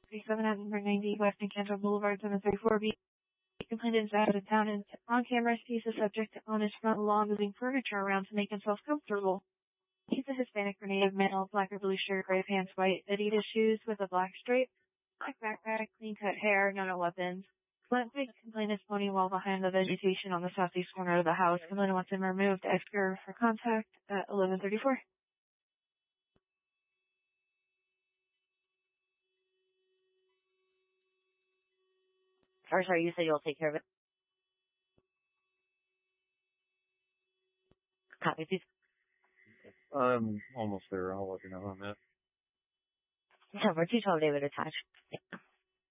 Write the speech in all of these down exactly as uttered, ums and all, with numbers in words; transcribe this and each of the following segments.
thirty-seven at number ninety West Encanto Boulevard, seven thirty-four B. Complainant is out of town and on camera sees the subject on his front lawn moving furniture around to make himself comfortable. He's a Hispanic or native male, black or blue shirt, gray pants, white Adidas shoes with a black stripe, black backpack, clean cut hair, no no weapons. Complainant complainant's pony wall behind the vegetation on the southeast corner of the house. Complainant wants him removed. Ask her for contact at eleven thirty-four. Or sorry, you said you'll take care of it. Copy, please. I'm almost there. I'll let you know on that. So for two twelve David attached. Yeah.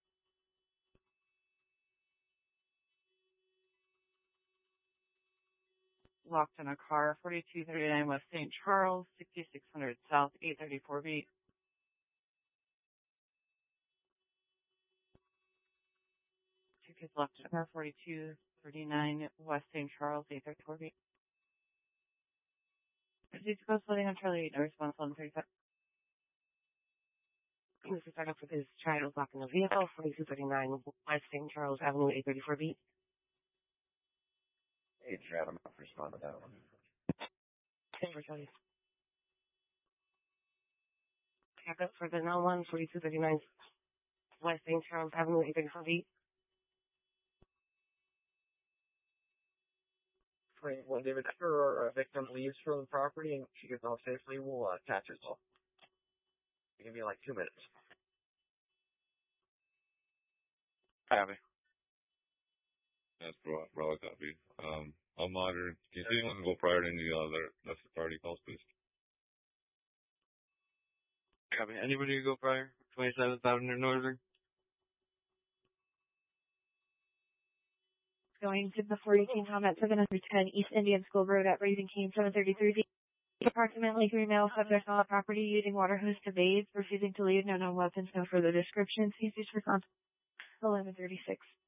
Locked in a car, forty-two thirty-nine West Saint Charles, sixty-six hundred South, eight thirty-four B. Two kids left in a car, forty-two thirty-nine West Saint Charles, eight thirty-four B. Proceed to post loading on Charlie eight, no response, eleven thirty-five. This is starting for his child locked in the vehicle, forty-two thirty-nine West Saint Charles Avenue, eight thirty-four B. Hey, Chad, I'm not respond to that one. Same for Charlie. Backup for the nine one, forty-two thirty-nine West Saint Charles Avenue, eight thirty-four B. When David, after a victim leaves from the property and she gets off safely, we'll uh, attach herself. Give me like two minutes. Hi, Abby. That's bro, bro, copy. Um, I'll monitor. Can you see anyone go prior to any other necessary priority calls, please? Copy. Anybody go prior? twenty-seventh Avenue Northern? Going to the four eighteen home at seven ten East Indian School Road at Raising Cane, seven thirty-three B. Approximately three male subjects on the property using water hose to bathe, refusing to leave, no known weapons, no further descriptions. He's used for contact. eleven thirty-six.